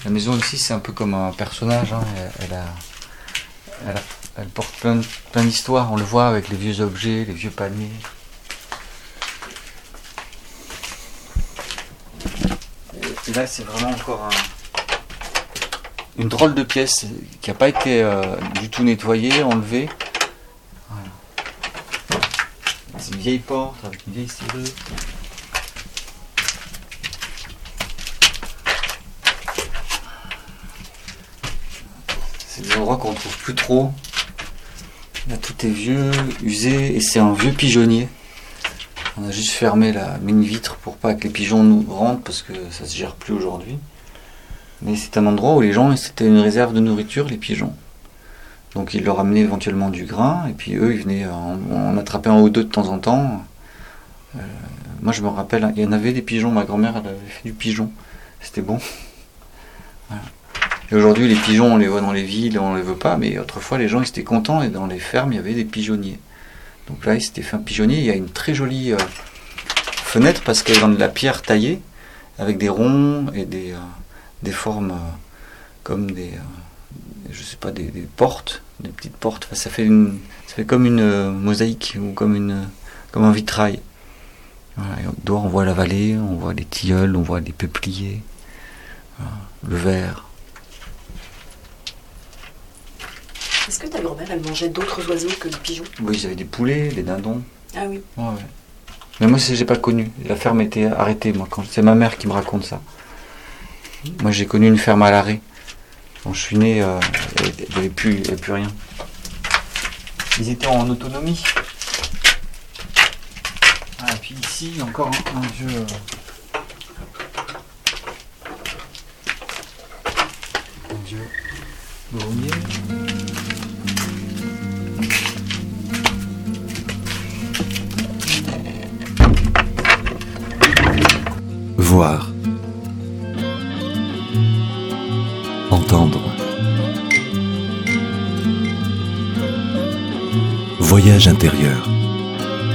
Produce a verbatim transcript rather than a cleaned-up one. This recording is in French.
La maison ici, c'est un peu comme un personnage. Hein. Elle, elle, a, elle, a, elle porte plein, plein d'histoires. On le voit avec les vieux objets, les vieux paniers. Et là, c'est vraiment encore un, une drôle de pièce qui n'a pas été euh, du tout nettoyée, enlevée. Voilà. C'est une vieille porte avec une vieille serrure. C'est des endroits qu'on ne trouve plus trop. Là, tout est vieux, usé, et c'est un vieux pigeonnier. On a juste fermé la mini-vitre pour pas que les pigeons nous rentrent, parce que ça se gère plus aujourd'hui. Mais c'est un endroit où les gens, c'était une réserve de nourriture, les pigeons. Donc ils leur amenaient éventuellement du grain, et puis eux, ils venaient en, en attraper un ou deux de temps en temps. Euh, moi, je me rappelle, il y en avait des pigeons, ma grand-mère, elle avait fait du pigeon. C'était bon. Voilà. Et aujourd'hui, les pigeons, on les voit dans les villes, on les veut pas, mais autrefois, les gens, ils étaient contents, et dans les fermes, il y avait des pigeonniers. Donc là, il s'était fait un pigeonnier. Il y a une très jolie euh, fenêtre parce qu'elle est dans de la pierre taillée avec des ronds et des, euh, des formes euh, comme des, euh, je sais pas, des, des portes, des petites portes. Enfin, ça fait une, ça fait comme une euh, mosaïque ou comme une, comme un vitrail. Voilà, et dehors, on voit la vallée, on voit les tilleuls, on voit les peupliers, voilà, le verre. Est-ce que ta grand-mère, elle mangeait d'autres oiseaux que les pigeons? Oui, ils avaient des poulets, des dindons. Ah oui. Ouais, ouais. Mais moi, j'ai pas connu. La ferme était arrêtée, moi. Quand... C'est ma mère qui me raconte ça. Moi, j'ai connu une ferme à l'arrêt. Quand je suis né, euh, il n'y avait plus, il y avait plus rien. Ils étaient en autonomie. Ah, et puis ici, il y a encore un, un vieux... Euh... Un vieux grenier. Voir, entendre, voyage intérieur.